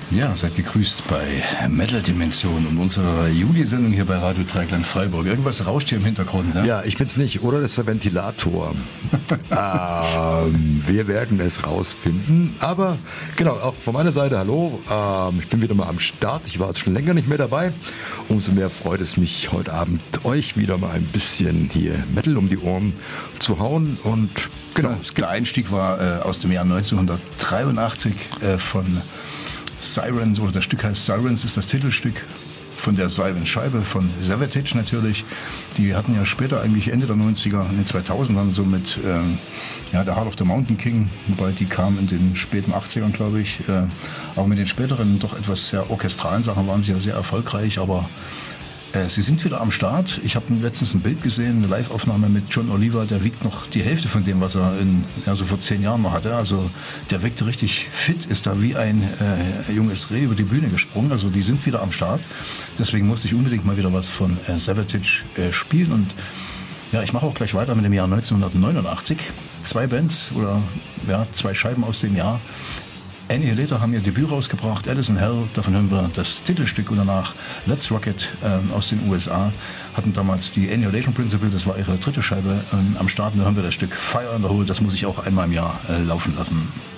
Ja, seid gegrüßt bei Metal Dimension und unserer Juli-Sendung hier bei Radio Dreiklang Freiburg. Irgendwas rauscht hier im Hintergrund, ne? Ja, ich bin's nicht, oder? Das ist der Ventilator. Wir werden es rausfinden. Aber genau, auch von meiner Seite, hallo. Ich bin wieder mal am Start. Ich war jetzt schon länger nicht mehr dabei. Umso mehr freut es mich, heute Abend euch wieder mal ein bisschen hier Metal um die Ohren zu hauen. Und genau. Der Einstieg war aus dem Jahr 1983 von Sirens, oder das Stück heißt Sirens, ist das Titelstück von der Siren-Scheibe von Savatage natürlich. Die hatten ja später, eigentlich Ende der 90er, in den 2000ern so mit der Heart of the Mountain King, wobei die kam in den späten 80ern, glaube ich. Auch mit den späteren, doch etwas sehr orchestralen Sachen waren sie ja sehr erfolgreich, aber sie sind wieder am Start. Ich habe letztens ein Bild gesehen, eine Live-Aufnahme mit John Oliver, der wiegt noch die Hälfte von dem, was er so vor 10 Jahren noch hatte. Also der wirkte richtig fit, ist da wie ein junges Reh über die Bühne gesprungen. Also die sind wieder am Start. Deswegen musste ich unbedingt mal wieder was von Savatage spielen. Und ja, ich mache auch gleich weiter mit dem Jahr 1989. 2 Bands oder 2 Scheiben aus dem Jahr. Annihilator haben ihr Debüt rausgebracht, Alice in Hell, davon hören wir das Titelstück, und danach Let's Rock It aus den USA, hatten damals die Annihilation Principle, das war ihre dritte Scheibe am Start, und da hören wir das Stück Fire in the Hole, das muss ich auch einmal im Jahr laufen lassen.